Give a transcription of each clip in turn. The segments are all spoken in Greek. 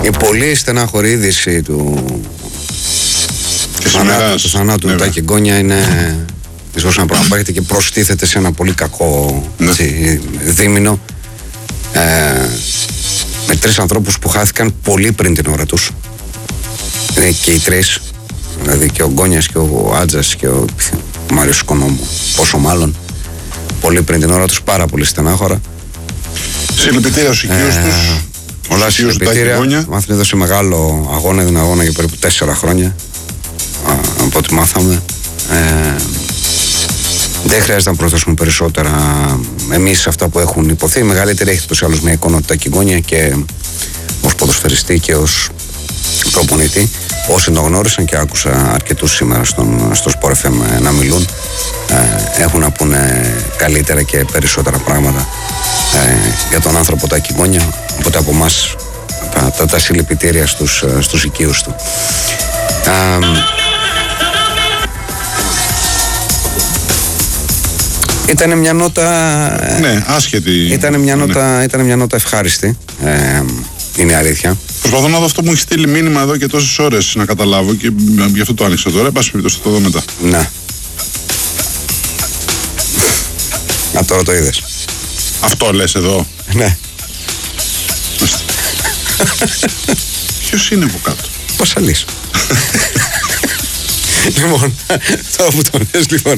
Η πολύ στενάχωρη είδηση του θανάτου του Τάκη Γκόνια είναι ίσως ένα πράγμα που και προστίθεται σε ένα πολύ κακό δίμηνο με 3 ανθρώπους που χάθηκαν πολύ πριν την ώρα τους. Και οι 3, δηλαδή και ο Γκόνιας και ο Άτζας και ο Μάριος Οικονόμου, πόσο μάλλον, πολύ πριν την ώρα τους, πάρα πολύ στενάχωρα. Συλληπιτήρια στους οικείους τους. Όλα συλληπιτήρια. Μάθανε έδωσε μεγάλο αγώνα, έδινε αγώνα για περίπου 4 χρόνια από ό,τι μάθαμε. Δεν χρειάζεται να προσθέσουμε περισσότερα εμείς σε αυτά που έχουν υποθεί. Η μεγαλύτερη έχει τόσο άλλως μια εικόνα του Τάκη Γκόνια και ως ποδοσφαιριστή και ως προπονητή. Όσοι τον γνώρισαν και άκουσα αρκετούς σήμερα στο Sport FM να μιλούν, έχουν να πούνε καλύτερα και περισσότερα πράγματα για τον άνθρωπο Τάκη Γκόνια. Οπότε από εμάς τα συλληπιτήρια στους οικείους του. Ήταν μια νότα. Ναι, άσχετη. Ήταν μια νότα ευχάριστη. Είναι η αλήθεια. Προσπαθώ να δω αυτό που μου έχει στείλει μήνυμα εδώ και τόσες ώρες να καταλάβω και γι' αυτό το άνοιξα τώρα. Πάση περιπτώσει, το δω μετά. Ναι. Τώρα το είδες. Αυτό λες εδώ. Ναι. Ποιος είναι από κάτω? Πασαλής. Λοιπόν, τώρα που τον λες, λοιπόν,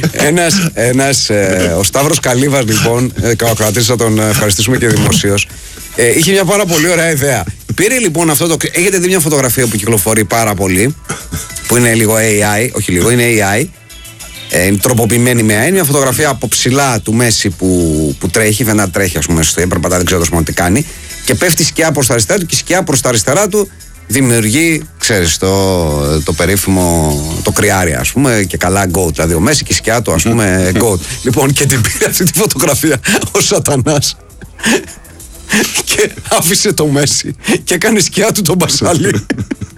ο Σταύρος Καλύβας, λοιπόν, κρατήσεις, θα τον ευχαριστήσουμε και δημοσίως, είχε μια πάρα πολύ ωραία ιδέα. Πήρε λοιπόν αυτό το. Έχετε δει μια φωτογραφία που κυκλοφορεί πάρα πολύ, που είναι λίγο AI, όχι λίγο, είναι AI. Είναι τροποποιημένη με AI. Είναι μια φωτογραφία από ψηλά του Μέση που τρέχει, φαίνεται να τρέχει, ας πούμε, περπατά, δεν ξέρω τι κάνει. Και πέφτει σκιά προς τα αριστερά του και η σκιά προς τα αριστερά του δημιουργεί, ξέρεις, το περίφημο, το κρυάρι, ας πούμε, και καλά goat. Δηλαδή ο Μέση και η σκιά του, ας πούμε, goat. Λοιπόν, και την πήρε αυτή τη φωτογραφία ο Σατανάς και άφησε το Μέση και έκανε σκιά του τον Μπασάλη.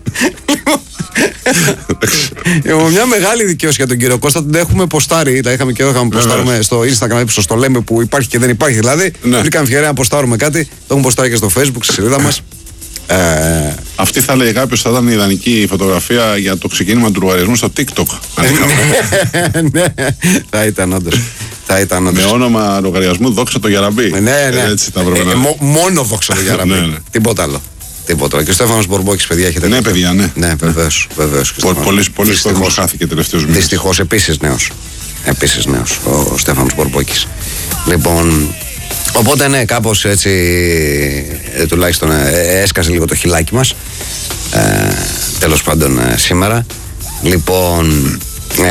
Μια μεγάλη δικαίωση για τον κύριο Κώστα. Την έχουμε ποστάρει. Τα είχαμε και εδώ, είχαμε ποστάρουμε στο Instagram. Ίσως το λέμε που υπάρχει και δεν υπάρχει. Δηλαδή, βρήκαμε ευκαιρία να ποστάρουμε κάτι. Το έχουμε ποστάρει και στο Facebook, στη σελίδα μας. Αυτή θα λέει κάποιος θα ήταν η ιδανική φωτογραφία για το ξεκίνημα του λογαριασμού στο TikTok. Ναι, θα ήταν όντως. Με όνομα λογαριασμού Δόξα το Γιαραμπή. Ναι. Έτσι τα πρέπει να... Μόνο Δόξα το Γιαραμπή. Τίποτα άλλο. Και ο Στέφανος Μπορμπόκης, παιδιά, έχετε. Ναι, παιδιά, ναι. Ναι, βεβαίως. Πολλοί κόσμος χάθηκε τελευταίους μήνες. Δυστυχώς, επίσης νέος ο Στέφανος Μπορμπόκης. Λοιπόν, οπότε ναι, κάπως έτσι τουλάχιστον έσκασε λίγο το χιλάκι μας. Τέλος πάντων σήμερα. Λοιπόν,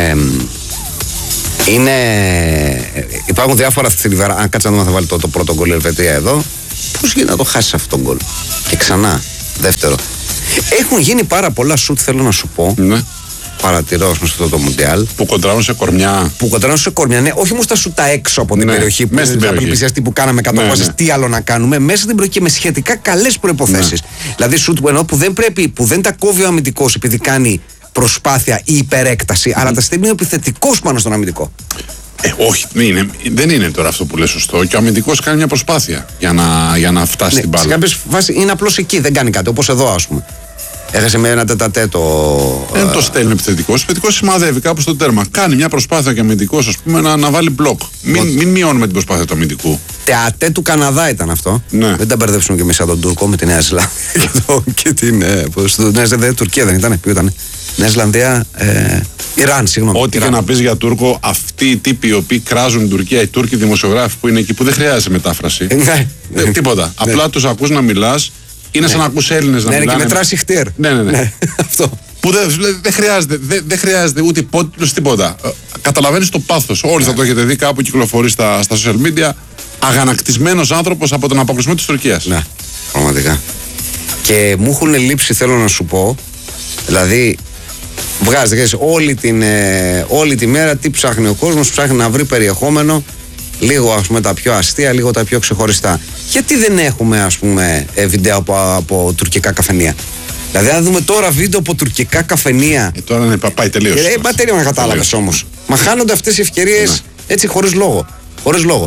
υπάρχουν διάφορα θλιβερά. Αν κάτσε να δούμε, θα βάλει το πρώτο γκολ η Ελβετία εδώ. Πώς γίνεται να το χάσει αυτό το γκολ? Και ξανά, δεύτερο. Έχουν γίνει πάρα πολλά σουτ, θέλω να σου πω. Ναι. Παρατηρώ σε αυτό το Μουντιάλ. Που κοντράρουν σε κορμιά. Ναι, όχι όμως τα σούτα έξω από την περιοχή. Μέσα στην περιοχή. Που κάναμε 100 βάσεις. Τι άλλο να κάνουμε. Μέσα στην περιοχή με σχετικά καλές προϋποθέσεις. Δηλαδή σουτ που δεν τα κόβει ο αμυντικός επειδή κάνει προσπάθεια ή υπερέκταση, αλλά τα στέλνει ο επιθετικός πάνω στον αμυντικό. Όχι, δεν είναι τώρα αυτό που λες σωστό. Και ο αμυντικός κάνει μια προσπάθεια για να φτάσει στην μπάλα. Σε κάποιες φάσεις είναι απλώς εκεί, δεν κάνει κάτι. Όπως εδώ, ας πούμε. Έχασε με ένα τετατέτο. Δεν το στέλνει επιθετικός. Ο επιθετικός σημαδεύει κάπου στο τέρμα. Κάνει μια προσπάθεια και ο αμυντικός, ας πούμε, να βάλει μπλοκ. Μην μειώνουμε την προσπάθεια του αμυντικού. Τεατέ του Καναδά ήταν αυτό. Ναι. Δεν τα μπερδέψουμε και εμείς σαν τον Τούρκο με τη Νέα Ζηλανδία και την. Τουρκία δεν ήταν. Ποιο ήταν? Νέα Ζηλανδία. Ιράν, συγγνώμη. Ό,τι και να πεις για Τούρκο, αυτοί οι τύποι οι οποίοι κράζουν την Τουρκία, οι Τούρκοι δημοσιογράφοι που είναι εκεί, που δεν χρειάζεται μετάφραση. Τίποτα. Απλά τους ακούς να μιλάς. Είναι σαν να ακούς Έλληνες να μιλάνε. Ναι, και μετράς ηχτήρ. Ναι. Αυτό. Που δεν χρειάζεται ούτε υπότιτλος, τίποτα. Καταλαβαίνεις το πάθος. Όλοι θα το έχετε δει, κάπου κυκλοφορεί στα social media. Αγανακτισμένος άνθρωπος από τον αποκλεισμό της Τουρκίας. Ναι, πραγματικά. Και μου έχουν λείψει, θέλω να σου πω, δηλαδή βγάζει όλη τη μέρα τι ψάχνει ο κόσμος, ψάχνει να βρει περιεχόμενο, λίγο ας πούμε τα πιο αστεία, λίγο τα πιο ξεχωριστά. Γιατί δεν έχουμε ας πούμε βίντεο από τουρκικά καφενεία? Δηλαδή αν δούμε τώρα βίντεο από τουρκικά καφενεία. Τώρα είναι πάει τελείως. Τελείως να κατάλαβες όμως. Μα χάνονται αυτές οι ευκαιρίες έτσι χωρίς λόγο.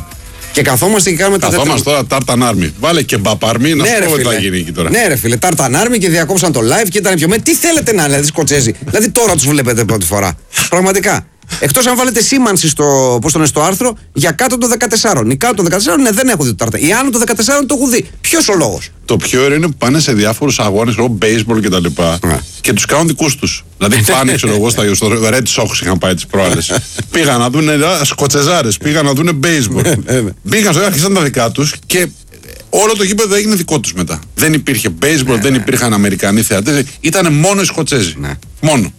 Και καθόμαστε και κάνουμε τα τέτοια. Καθόμαστε τώρα Τάρταν Άρμι. Βάλε και Μπαπάρμι να σου πω τι θα γίνει εκεί τώρα. Ναι, ρε φίλε, Τάρταν Άρμι και διακόψαν το live και ήταν πιο με. Τι θέλετε να λέτε, Σκοτσέζοι. Δηλαδή τώρα του βλέπετε πρώτη φορά. Πραγματικά. Εκτός αν βάλετε σήμανση στο άρθρο για κάτω το 14. Οι κάτω το 14 ναι, δεν έχω δει το Τάρταν. Οι άνω το 14 το έχω δει. Ποιος ο λόγος. Το πιο ωραίο είναι που πάνε σε διάφορους αγώνες, όπως baseball κτλ. Και τους κάνουν δικούς τους. Δηλαδή πάνε, ξέρω εγώ, στο Red Sox είχαν πάει τις προάλλες. Πήγαν να δουν σκοτσεζάρες, πήγαν να δουν baseball. Πήγαν στο άρχισαν τα δικά τους και όλο το γήπεδο έγινε δικό τους μετά. Δεν υπήρχε baseball, δεν υπήρχαν Αμερικανοί θεατές. Ήταν μόνο οι Σκοτσέζοι. Μόνο.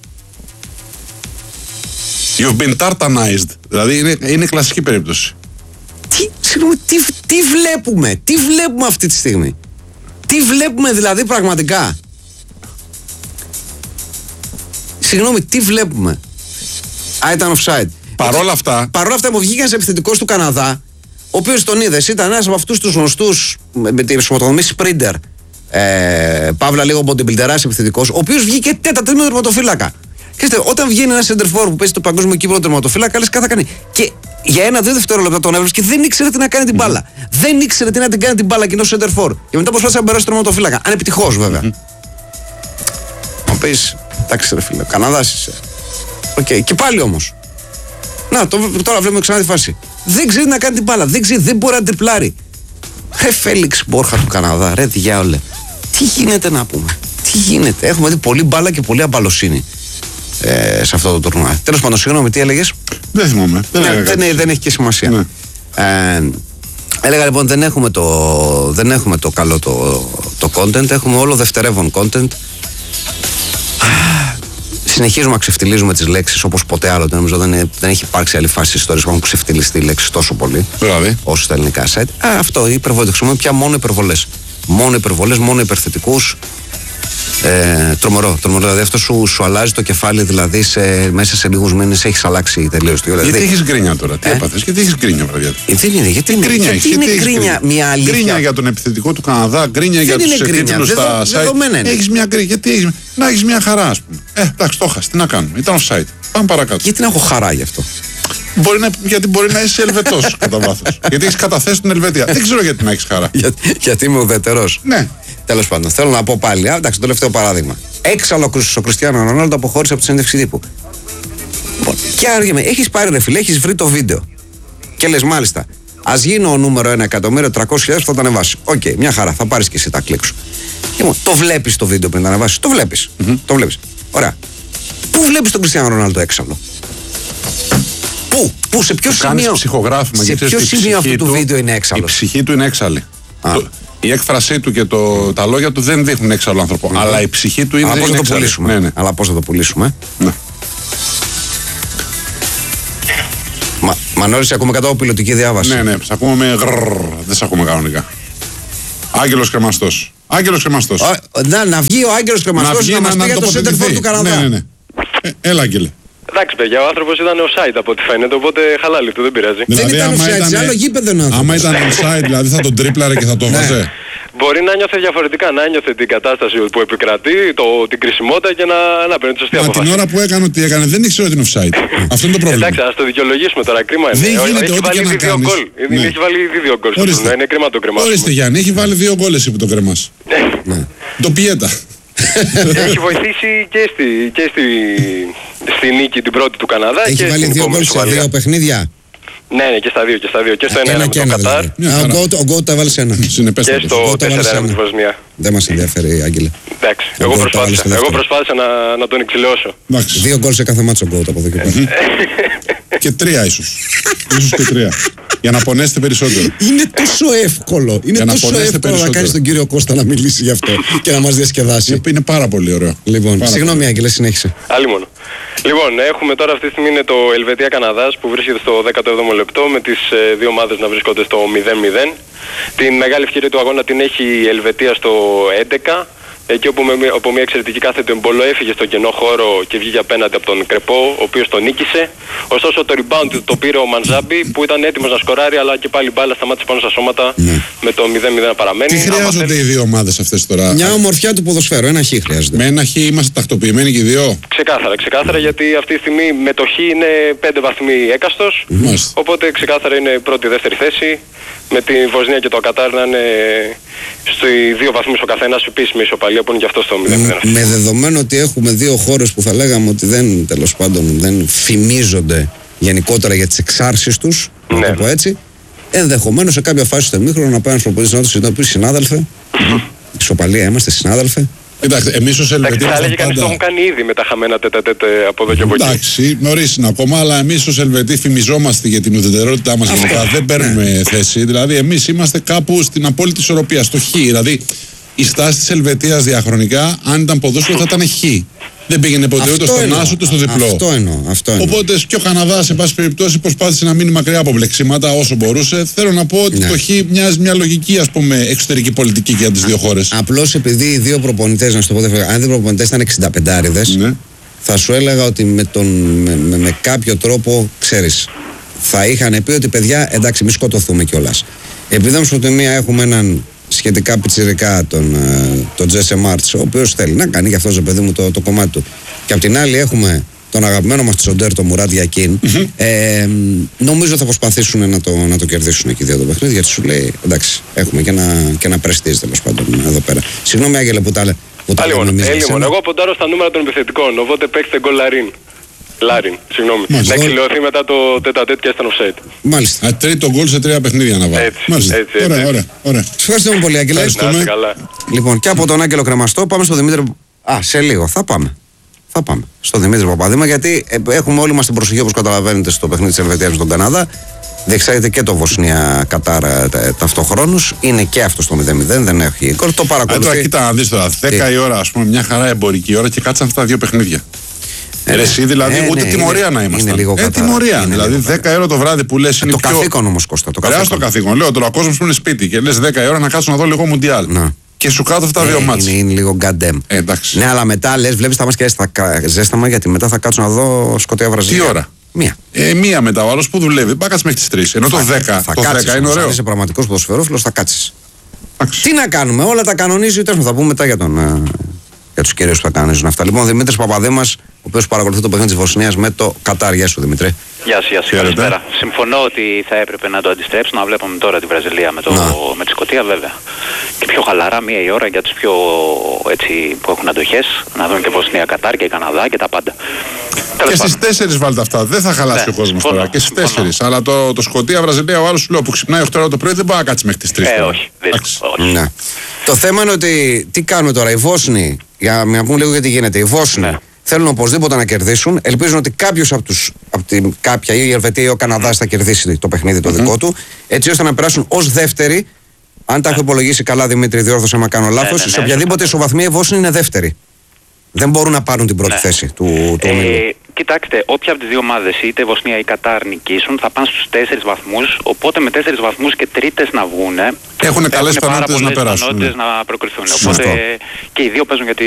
You've been tartanized. Δηλαδή είναι κλασική περίπτωση. Τι βλέπουμε αυτή τη στιγμή. Τι βλέπουμε δηλαδή πραγματικά. Συγγνώμη, τι βλέπουμε. Ήταν offside. Παρόλα αυτά μου βγήκε ένας επιθετικός του Καναδά, ο οποίος τον είδες, ήταν ένας από αυτούς τους γνωστούς με τη σωματοδομή sprinter, παύλα λίγο bodybuilderάς επιθετικός, ο οποίος βγήκε τέταρτο με τερματοφύλακα. Ξέρετε, όταν βγαίνει ένα center for που παίζει το παγκόσμιο κύπρο τερματοφύλακα, λες κάτι θα κάνει. Και για 1-2 δευτερόλεπτα τον έβρισκε και δεν ήξερε τι να κάνει την μπάλα. Δεν ήξερε τι να την κάνει την μπάλα κοινό center for. Και μετά προσπάθησε να περάσει το τερματοφύλακα. Ανεπιτυχώς βέβαια. Να πει, εντάξει ρε φίλε, Καναδάς είσαι. Οκ, και πάλι όμως. Να, τώρα βλέπουμε ξανά τη φάση. Δεν ξέρει να κάνει την μπάλα. Δεν μπορεί να τριπλάρει. Ρε Φέλιξ Μπόρχα του Καναδά, ρε διάολε. Τι γίνεται να πούμε. Τι γίνεται. Έχουμε δει πολύ μπάλα και πολύ αμπαλοσύνη σε αυτό το τουρνουά. Τέλος πάντων, συγγνώμη, τι έλεγες. Δεν θυμάμαι. Δεν έχει και σημασία. Ναι. Έλεγα λοιπόν, δεν έχουμε το καλό το content. Έχουμε όλο δευτερεύον content. Συνεχίζουμε να ξεφτιλίζουμε τις λέξεις όπως ποτέ άλλοτε. Νομίζω δεν έχει υπάρξει άλλη φάση της ιστορίας που έχουν ξεφτιλιστεί οι λέξεις τόσο πολύ όσο στα ελληνικά site. Αυτό, η υπερβολή. Το χρησιμοποιούμε πια μόνο υπερβολές. Μόνο υπερθετικούς. Τρομερό. Δηλαδή αυτό σου αλλάζει το κεφάλι, δηλαδή μέσα σε λίγους μήνες έχεις αλλάξει τελείως. Γιατί έχεις γκρίνια τώρα, τι έπαθες, γιατί έχεις γκρίνια βραδιά. Γιατί είναι γκρίνια μια αλήθεια. Γκρίνια για τον επιθετικό του Καναδά, γκρίνια για τους τίτλους στα site. Έχεις μια γκρίνια, γιατί να έχεις μια χαρά, ας πούμε. Εντάξει, το έχασε, τι να κάνουμε, ήταν offside. Πάμε παρακάτω. Γιατί να έχω χαρά γι' αυτό. Γιατί μπορεί να είσαι Ελβετός κατά βάθος. Γιατί έχεις καταθέσει την Ελβετία. Δεν ξέρω γιατί να έχεις χαρά. Γιατί είμαι ουδετερός. Ναι. Τέλος πάντων, θέλω να πω πάλι. Εντάξει, το τελευταίο παράδειγμα. Έξαλλο ο Κριστιάνο Ρονάλντο αποχώρησε από τη συνέντευξη τύπου. Και άργημα, έχεις πάρει ρε φίλε, έχεις βρει το βίντεο. Και λες μάλιστα, ας γίνω ο νούμερο 1.300.000 που θα το ανεβάσει. Οκ, μια χαρά, θα πάρεις και εσύ τα κλικ σου. Το βλέπεις το βίντεο πριν το ανεβάσεις. Το βλέπεις. Το βλέπεις. Ωραία. Πού βλέπεις τον Κριστιάνο Ρονάλντο έξαλλο. Πού, σε ποιο σημείο. Σε ποιο σημείο αυτού του βίντεο είναι έξαλλο. Η ψυχή του είναι έξαλλη. Η έκφρασή του και τα λόγια του δεν δείχνουν έξαλλο άνθρωπο. Αλλά η ψυχή του είναι έξαλλη. Αλλά πώς θα το πουλήσουμε. Ναι. Μανώλη, σε ακούμε κατά πιλωτική διάβαση. Ναι, σε ακούμε με δεν σε ακούμε κανονικά. Άγγελος Κρεμαστός. Να βγει ο Άγγελος Κρεμαστός να μας πει για το center for του Καναδά. Ναι. Έλα, Άγγελε. Εντάξει, παιδιά, ο άνθρωπος ήταν offside από ό,τι φαίνεται, οπότε χαλάλι του, δεν πειράζει. Δεν ήταν offside, σε άλλο γήπεδο είναι. Άμα ήταν offside, δηλαδή θα τον τρίπλαρε και θα το βάζε. Μπορεί να νιώθε διαφορετικά, να νιώθε την κατάσταση που επικρατεί, την κρισιμότητα και να παίρνει τη σωστή απόφαση. Την ώρα που έκανε ό,τι έκανε, δεν ήξερε ότι είναι offside. Αυτό είναι το πρόβλημα. Εντάξει, ας το δικαιολογήσουμε τώρα, κρίμα είναι. Δεν γίνεται ό,τι και να κάνεις. Έχει βάλει ήδη 2 γκολ. Είναι κρίμα το κρεμάσουμε. Ορίστε Γιάννη, έχει βάλει 2 γκολ εσύ που το κρεμάς. Το πιέτα. Έχει βοηθήσει και στη νίκη την πρώτη του Καναδά. Έχει βάλει 2 γκολ σε 2 παιχνίδια. Ναι, και στα δύο. Και στο 1-1 με το Κατάρ. Ο Γκότ τα βάλει ένα. Και στο 4-1 με τη Βοσνία. Δεν μας ενδιαφέρει, Άγγελε. Εντάξει, εγώ προσπάθησα να τον εξηλαιώσω. 2 γκολ σε κάθε μάτσο Γκότ από εδώ και πέρα. Και 3 ίσως. Ίσως και 3. Για να πονέσετε περισσότερο. Είναι τόσο εύκολο. Είναι τόσο εύκολο να κάνεις τον κύριο Κώστα να μιλήσει γι' αυτό και να μας διασκεδάσει. Είναι πάρα πολύ ωραίο. Λοιπόν, συγγνώμη Άγγελε, συνέχισε. Άλλη μόνο. Λοιπόν, έχουμε τώρα αυτή τη στιγμή είναι το Ελβετία-Καναδάς που βρίσκεται στο 17ο λεπτό με τις δύο ομάδες να βρίσκονται στο 0-0. Την μεγάλη ευκαιρία του αγώνα την έχει η Ελβετία στο 11. εκεί όπου από μια εξαιρετική κάθετη εμπολό έφυγε στον κενό χώρο και βγήκε απέναντι από τον Κρεπό, ο οποίος τον νίκησε. Ωστόσο το rebound το πήρε ο Μανζάμπι που ήταν έτοιμος να σκοράρει, αλλά και πάλι μπάλα σταμάτησε πάνω στα σώματα με το 0-0 να παραμένει. Τι χρειάζονται οι δύο ομάδες αυτές τώρα? Μια ομορφιά του ποδοσφαίρου, ένα χ χρειάζεται. Με ένα χ είμαστε τακτοποιημένοι και οι δύο. Ξεκάθαρα, γιατί αυτή τη στιγμή με το χ είναι 5 βαθμοί έκαστος. Οπότε ξεκάθαρα είναι πρώτη-δεύτερη θέση. Με τη Βοσνία και το Κατάρ να είναι στους 2 βαθμούς ο καθένας, επίσημη ισοπαλία που είναι και αυτό στο 0-0. Με δεδομένο ότι έχουμε δύο χώρες που θα λέγαμε ότι δεν, τέλος πάντων, δεν φημίζονται γενικότερα για τις εξάρσεις τους, να το πω έτσι, ενδεχομένως σε κάποια φάση στο ημίχρονο να πάει ένας προπονητής να του συνειδητοποιήσει, συνάδελφε, ισοπαλία είμαστε, συνάδελφε. Κοιτάξτε, εμείς ως Ελβετοί. Θα έλεγε κανείς το έχουν κάνει ήδη με τα χαμένα τέτα-τέτα από εδώ και από εκεί. Εντάξει, νωρίς είναι ακόμα, αλλά εμείς ως Ελβετοί φημιζόμαστε για την ουδετερότητά μας γενικά. Δεν παίρνουμε θέση. Δηλαδή, εμείς είμαστε κάπου στην απόλυτη ισορροπία, στο χ. Δηλαδή, η στάση της Ελβετίας διαχρονικά, αν ήταν ποδόσφαιρο, θα ήταν χ. Δεν πήγαινε ποτέ ούτε στον άσο ούτε στο διπλό. Αυτό εννοώ. Οπότε και ο Καναδάς, σε πάση περιπτώσει, προσπάθησε να μείνει μακριά από μπλεξίματα όσο μπορούσε. Θέλω να πω ότι το χ μοιάζει μια λογική, ας πούμε, εξωτερική πολιτική για τις δύο χώρες. Απλώς επειδή οι δύο προπονητές, να σου το πω, αν οι δύο προπονητές ήταν 65άριδες, θα σου έλεγα ότι με κάποιο τρόπο, ξέρεις, θα είχαν πει ότι παιδιά, εντάξει, μη σκοτωθούμε κιόλας. Επειδή όμως από τη μία έχουμε έναν σχετικά πιτσιρικά τον Τζέσε Μάρτς, ο οποίος θέλει να κάνει για αυτό το παιδί μου το κομμάτι του. Και από την άλλη έχουμε τον αγαπημένο μας Τσοντέρ, τον Μουράτ Γιακίν. Νομίζω θα προσπαθήσουν να το κερδίσουν εκεί δύο το παιχνίδι, γιατί σου λέει εντάξει, έχουμε και ένα πρεστίζ τέλος πάντων εδώ πέρα. Συγγνώμη, Άγγελε, που τα λέμε. Εγώ ποντάρω στα νούμερα των επιθετικών, οπότε παίξτε γκολ Λάριν, συγγνώμη. Να εξηλαιωθεί μετά το τέτα-τέτ και στον offside. Μάλιστα. Τρίτο γκολ σε 3 παιχνίδια να βάλει. Έτσι. Ωραία. Ευχαριστούμε πολύ, Άγγελε. Λοιπόν, και από τον Άγγελο Κρεμαστό πάμε στο Δημήτρη. Σε λίγο θα πάμε. Στο Δημήτρη Παπαδήμα, γιατί έχουμε όλοι μας την προσοχή, όπως καταλαβαίνετε, στο παιχνίδι της Ελβετίας με τον Καναδά. Διεξάγεται και το Βοσνία-Κατάρ ταυτοχρόνως. Είναι και αυτό στο 0-0, δεν έχει γκολ. Το παρακολουθεί. Κοίτα να δεις τώρα, 10 η ώρα, ας πούμε, μια χαρά εμπορική ώρα και κάτσαν αυτά τα δύο παιχνίδια. Εσύ δηλαδή ούτε τιμωρία να ήμασταν. Τιμωρία. Δηλαδή 10 ώρα το βράδυ που λες είναι το καθήκον όμως, Κώστα. Το καθήκον. Λέω τώρα ο κόσμος που είναι σπίτι και λες 10 ώρα να κάτσω να δω λίγο Μουντιάλ. Και σου κάτω αυτά τα δύο μάτια. Είναι λίγο γκαντέμ. Ναι, αλλά μετά λες, βλέπεις τα μάτια ζέσταμα, γιατί μετά θα κάτσω να δω Σκωτία Βραζιλία. Τι ώρα? Μία μετά. Ο άλλος που δουλεύει, πάει κάτσει μέχρι τις 3. Ενώ το 10 είναι ωραίο. Αν είσαι πραγματικός ποδοσφαιρόφιλος, θα κάτσεις. Τι να κάνουμε, όλα τα κανονίζει. Θα πούμε μετά για τους κυρίους που θα κανονίζουν αυτά. Λοιπόν, ο Δημήτρης Παπαδήμας, ο οποίος παρακολουθεί το παιχνίδι της Βοσνίας με το Κατάρ. Γεια σου, Δημήτρη. Γεια σου, καλησπέρα. Συμφωνώ ότι θα έπρεπε να το αντιστρέψουν, να βλέπουμε τώρα τη Βραζιλία με τη Σκωτία, βέβαια. Και πιο χαλαρά, 1 η ώρα για τους πιο έτσι που έχουν αντοχές, να δουν και Βοσνία, Κατάρ και Καναδά και τα πάντα. Και στις 4 βάλτε αυτά. Δεν θα χαλάσει ο κόσμος τώρα. Και στις 4. Αλλά το Σκωτία, Βραζιλία, ο άλλος σου λέω που ξυπνάει 8 ώρα το πρωί δεν μπορεί να κάτσει μέχρι τις 3. Όχι. Το θέμα είναι ότι τι κάνουν τώρα οι Βόσνοι, για να πούμε λίγο γιατί γίνεται. Οι Βόσνοι θέλουν οπωσδήποτε να κερδίσουν. Ελπίζουν ότι κάποιος από την κάποια, ή η Ελβετία ή ο Καναδάς θα κερδίσει το παιχνίδι το δικό του, έτσι ώστε να περάσουν ως δεύτεροι. Αν τα έχω υπολογίσει καλά, Δημήτρη, διόρθωσε άμα κάνω λάθος, σε οποιαδήποτε ισοβαθμία οι Βόσνοι είναι δεύτεροι. Δεν μπορούν να πάρουν την πρώτη θέση του ομίλου. Κοιτάξτε, όποια από τις δύο ομάδες, είτε Βοσνία ή Κατάρ, νικήσουν, θα πάνε στους 4 βαθμούς. Οπότε με 4 βαθμούς και τρίτες να βγουν, έχουν καλές πιθανότητες να περάσουν. Να προκριθούν. Οπότε και οι δύο παίζουν για